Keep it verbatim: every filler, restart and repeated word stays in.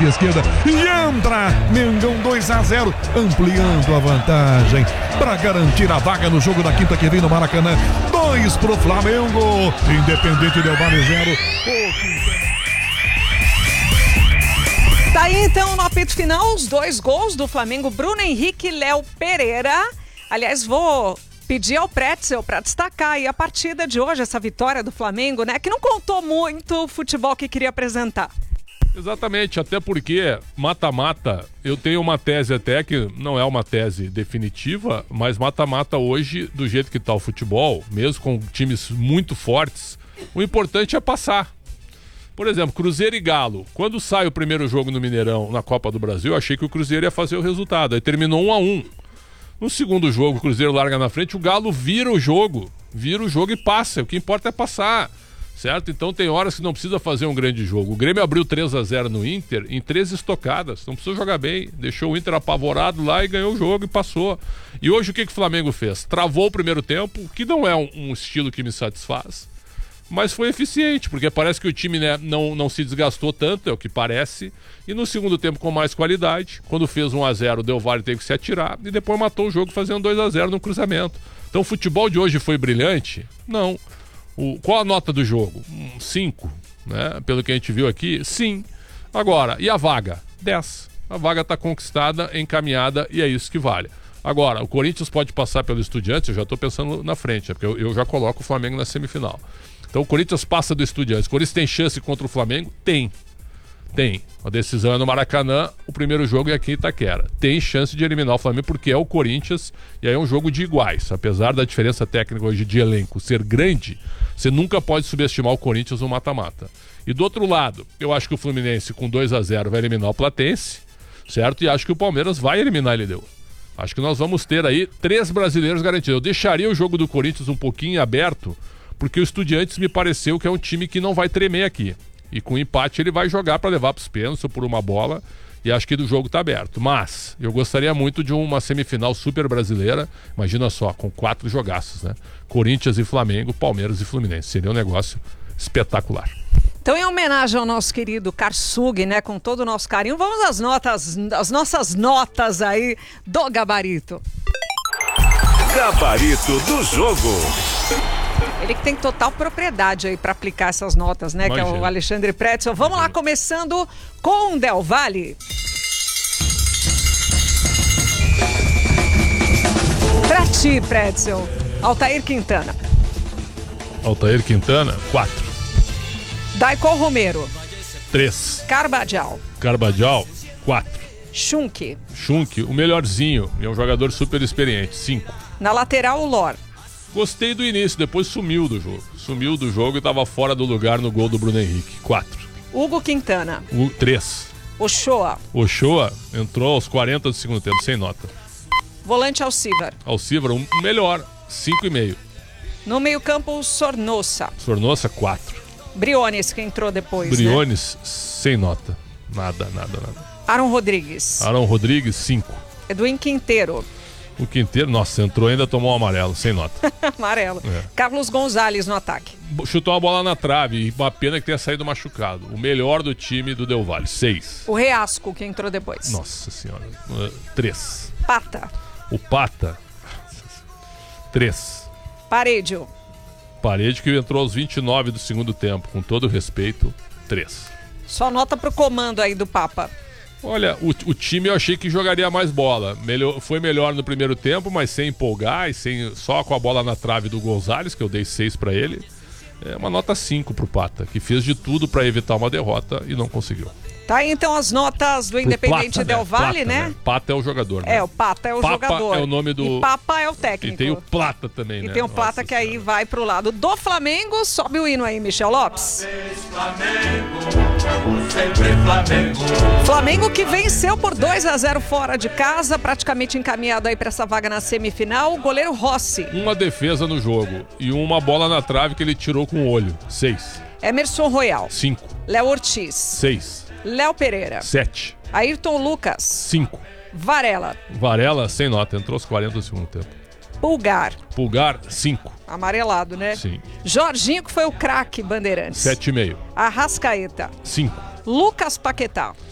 de esquerda e entra. Mengão dois a zero, ampliando a vantagem para garantir a vaga no jogo da quinta que vem no Maracanã. Dois pro Flamengo. Independente Del Valle zero. Tá aí então no apito final os dois gols do Flamengo, Bruno Henrique e Léo Pereira. Aliás, vou pedir ao Pretzel para destacar aí a partida de hoje, essa vitória do Flamengo, né? Que não contou muito o futebol que queria apresentar. Exatamente, até porque mata-mata, eu tenho uma tese até que não é uma tese definitiva, mas mata-mata hoje, do jeito que tá o futebol, mesmo com times muito fortes, o importante é passar. Por exemplo, Cruzeiro e Galo. Quando sai o primeiro jogo no Mineirão, na Copa do Brasil, eu achei que o Cruzeiro ia fazer o resultado. Aí terminou um a um. No segundo jogo, o Cruzeiro larga na frente, o Galo vira o jogo. Vira o jogo e passa. O que importa é passar. Certo? Então tem horas que não precisa fazer um grande jogo. O Grêmio abriu três a zero no Inter em três estocadas. Não precisou jogar bem. Deixou o Inter apavorado lá e ganhou o jogo e passou. E hoje o que, que o Flamengo fez? Travou o primeiro tempo, que não é um, um estilo que me satisfaz. Mas foi eficiente, porque parece que o time, né, não, não se desgastou tanto, é o que parece. E no segundo tempo, com mais qualidade, quando fez um a zero, o Del Valle teve que se atirar e depois matou o jogo fazendo dois a zero no cruzamento. Então o futebol de hoje foi brilhante? Não. O, qual a nota do jogo? Um, cinco, né? Pelo que a gente viu aqui, sim. Agora, e a vaga? dez. A vaga está conquistada, encaminhada e é isso que vale. Agora, o Corinthians pode passar pelo Estudiantes, eu já estou pensando na frente, é porque eu, eu já coloco o Flamengo na semifinal. Então o Corinthians passa do Estudiantes. O Corinthians tem chance contra o Flamengo? Tem. Tem. A decisão é no Maracanã, o primeiro jogo é aqui em Itaquera. Tem chance de eliminar o Flamengo porque é o Corinthians e aí é um jogo de iguais. Apesar da diferença técnica hoje de elenco ser grande, você nunca pode subestimar o Corinthians no mata-mata. E do outro lado, eu acho que o Fluminense com dois a zero vai eliminar o Platense, certo? E acho que o Palmeiras vai eliminar a L D U. Acho que nós vamos ter aí três brasileiros garantidos. Eu deixaria o jogo do Corinthians um pouquinho aberto, porque o Estudiantes me pareceu que é um time que não vai tremer aqui. E com empate ele vai jogar para levar para os pênaltis ou por uma bola. E acho que do jogo está aberto. Mas eu gostaria muito de uma semifinal super brasileira. Imagina só, com quatro jogaços, né? Corinthians e Flamengo, Palmeiras e Fluminense. Seria um negócio espetacular. Então, em homenagem ao nosso querido Karsug, né? Com todo o nosso carinho, vamos às notas, às nossas notas aí do Gabarito. Gabarito do jogo. Ele que tem total propriedade aí para aplicar essas notas, né? Imagina. Que é o Alexandre Pretzel. Vamos Imagina. lá, começando com o Del Valle. Pra ti, Pretzel, Altair Quintana. Altair Quintana, quatro. Daicon Romero. três. Carbajal. Carbajal, quatro. Schunk. Schunk, o melhorzinho. É um jogador super experiente, cinco. Na lateral, o Lor. Gostei do início, depois sumiu do jogo. Sumiu do jogo e estava fora do lugar no gol do Bruno Henrique. quatro. Hugo Quintana. três. Ochoa. Ochoa entrou aos quarenta do segundo tempo, sem nota. Volante Alcivar. Alcivar, um melhor, cinco e meio. No meio-campo, Sornosa. Sornosa, quatro. Briones, que entrou depois, Briones, né? sem nota. Nada, nada, nada. Aaron Rodrigues. Aaron Rodrigues, cinco. Edwin Quinteiro. O Quinteiro, nossa, entrou e ainda tomou um amarelo, sem nota. Amarelo. É. Carlos Gonzalez no ataque. Chutou uma bola na trave e uma pena que tenha saído machucado. O melhor do time do Del Valle, seis. O Reasco, que entrou depois. Nossa senhora, uh, três. Pata. O Pata, três. Paredio. Parede que entrou aos vinte e nove do segundo tempo, com todo respeito, três. Só nota pro comando aí do Papa. Olha, o, o time eu achei que jogaria mais bola. Melhor, foi melhor no primeiro tempo, mas sem empolgar e sem, só com a bola na trave do Gonzalez, que eu dei seis para ele. É uma nota cinco pro Pata, que fez de tudo para evitar uma derrota e não conseguiu. Tá aí então as notas do Independente Plata, Del né? Valle, Plata, né? né? Pata é o jogador, né? É, o Pata é o Papa jogador. é o nome do... E Papa é o técnico. E tem o Plata também, e né? E tem o Plata Nossa que senhora. Aí vai pro lado do Flamengo. Sobe o hino aí, Michel Lopes. Flamengo, sempre Flamengo. Flamengo que venceu por dois a zero fora de casa, praticamente encaminhado aí pra essa vaga na semifinal. O goleiro Rossi. Uma defesa no jogo e uma bola na trave que ele tirou com o olho. Seis. Emerson Royal. Cinco. Léo Ortiz. Seis. Léo Pereira. Sete. Ayrton Lucas. Cinco. Varela. Varela, sem nota, entrou aos quarenta do segundo tempo. Pulgar. Pulgar, cinco. Amarelado, né? Sim. Jorginho, que foi o craque Bandeirantes. Sete e meio. Arrascaeta. Cinco. Lucas Paquetá.